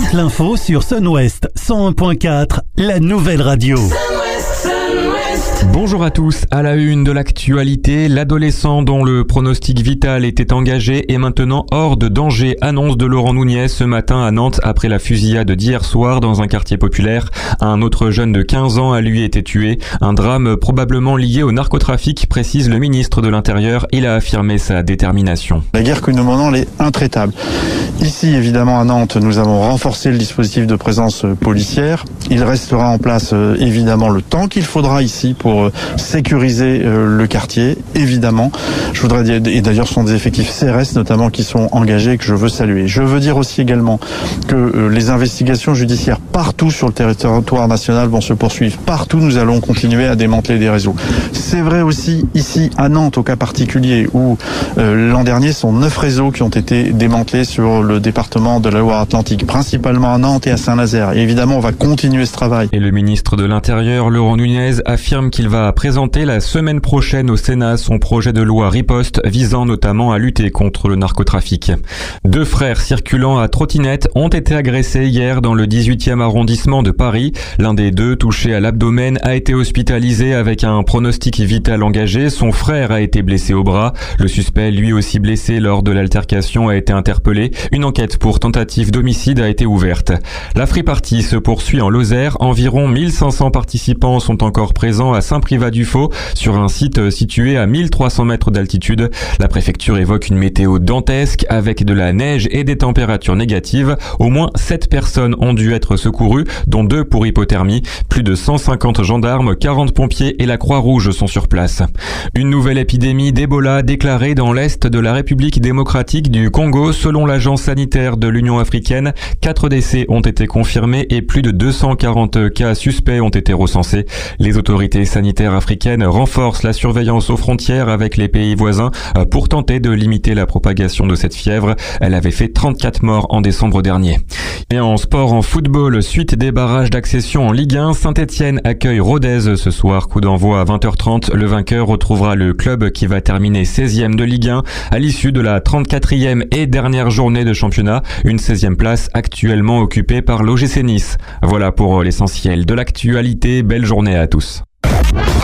toute l'info sur Sun-Ouest 101.4, la nouvelle radio. Bonjour à tous, à la une de l'actualité, l'adolescent dont le pronostic vital était engagé est maintenant hors de danger, annonce de Laurent Nunez ce matin à Nantes après la fusillade d'hier soir dans un quartier populaire. Un autre jeune de 15 ans a lui été tué, un drame probablement lié au narcotrafic, précise le ministre de l'Intérieur. Il a affirmé sa détermination. La guerre que nous menons, elle est intraitable. Ici, évidemment, à Nantes, nous avons renforcé le dispositif de présence policière. Il restera en place, évidemment, le temps qu'il faudra ici pour sécuriser le quartier, évidemment. Je voudrais dire, et d'ailleurs ce sont des effectifs CRS notamment qui sont engagés et que je veux saluer. Je veux dire aussi également que les investigations judiciaires partout sur le territoire national vont se poursuivre. Partout nous allons continuer à démanteler des réseaux. C'est vrai aussi ici à Nantes au cas particulier où l'an dernier sont 9 réseaux qui ont été démantelés sur le département de la Loire-Atlantique, principalement à Nantes et à Saint-Nazaire. Et évidemment on va continuer ce travail. Et le ministre de l'Intérieur, Laurent Nunez, affirme qu'il va présenter la semaine prochaine au Sénat son projet de loi riposte visant notamment à lutter contre le narcotrafic. 2 frères circulant à trottinette ont été agressés hier dans le 18e arrondissement de Paris. L'un des deux, touché à l'abdomen, a été hospitalisé avec un pronostic vital engagé. Son frère a été blessé au bras. Le suspect, lui aussi blessé lors de l'altercation, a été interpellé. Une enquête pour tentative d'homicide a été ouverte. La free party se poursuit en Lozère. Environ 1500 participants sont encore présents à Saint-Privat-du-Faux, sur un site situé à 1300 mètres d'altitude. La préfecture évoque une météo dantesque avec de la neige et des températures négatives. Au moins 7 personnes ont dû être secourues, dont 2 pour hypothermie. Plus de 150 gendarmes, 40 pompiers et la Croix-Rouge sont sur place. Une nouvelle épidémie d'Ebola déclarée dans l'est de la République démocratique du Congo. Selon l'agence sanitaire de l'Union africaine, 4 décès ont été confirmés et plus de 240 cas suspects ont été recensés. Les autorités sanitaires africaines renforcent la surveillance aux frontières avec les pays voisins pour tenter de limiter la propagation de cette fièvre. Elle avait fait 34 morts en décembre dernier. Et en sport, en football, suite des barrages d'accession en Ligue 1, Saint-Etienne accueille Rodez ce soir. Coup d'envoi à 20h30. Le vainqueur retrouvera le club qui va terminer 16e de Ligue 1 à l'issue de la 34e et dernière journée de championnat. Une 16e place actuellement occupée par l'OGC Nice. Voilà pour l'essentiel de l'actualité. Belle journée à tous.